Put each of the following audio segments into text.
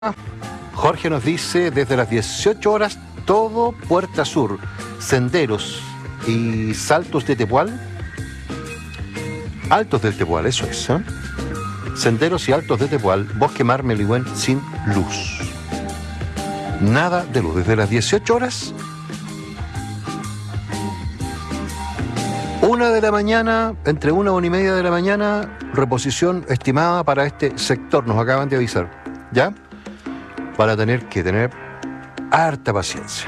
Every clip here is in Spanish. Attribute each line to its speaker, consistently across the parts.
Speaker 1: Jorge nos dice, desde las 18 horas, todo Puerta Sur, senderos y saltos de Tepual. Altos del Tepual, eso es, ¿eh? Senderos y altos de Tepual, Bosque Mar Meligüen sin luz. Nada de luz, desde las 18 horas. 1 de la mañana, entre 1 y media de la mañana, reposición estimada para este sector, nos acaban de avisar, ¿ya? Para tener que tener harta paciencia.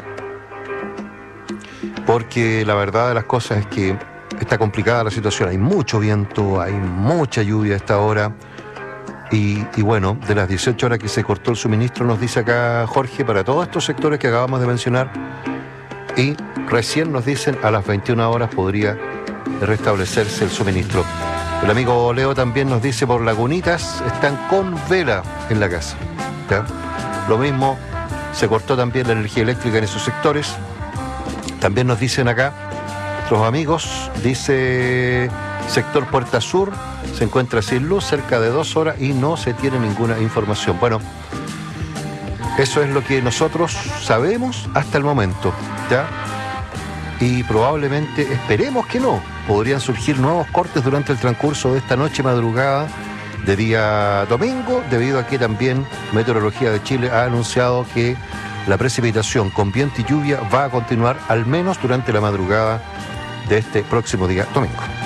Speaker 1: Porque la verdad de las cosas es que está complicada la situación, hay mucho viento, hay mucha lluvia a esta hora. Y bueno, de las 18 horas que se cortó el suministro, nos dice acá Jorge, para todos estos sectores que acabamos de mencionar, y recién nos dicen a las 21 horas podría restablecerse el suministro. El amigo Leo también nos dice por Lagunitas están con vela en la casa, ¿ya? Lo mismo, se cortó también la energía eléctrica en esos sectores. También nos dicen acá nuestros amigos, dice sector Puerta Sur se encuentra sin luz cerca de 2 horas y no se tiene ninguna información. Bueno, eso es lo que nosotros sabemos hasta el momento, ¿ya? Y probablemente, esperemos que no, podrían surgir nuevos cortes durante el transcurso de esta noche madrugada de día domingo, debido a que también Meteorología de Chile ha anunciado que la precipitación con viento y lluvia va a continuar al menos durante la madrugada de este próximo día domingo.